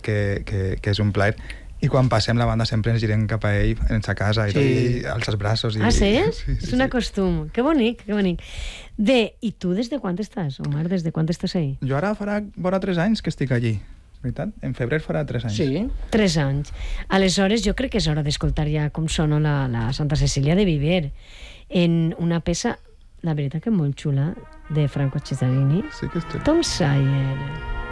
que és un plaer. I quan passem la banda sempre ens girem cap a ell, ens a casa, i alça els braços. Ah, sí? És un costum. Que bonic, que bonic. I tu des de quan estàs, Omar? Des de quan estàs ahí? Jo ara farà vora 3 anys que estic allí, veritat? En febrer farà 3 anys. Sí. 3 anys. Aleshores, jo crec que és hora d'escoltar ja com sona la Santa Cecília de Viver en una peça, la veritat que molt xula, de Franco Cesarini. Sí que és xula. Tom Sawyer.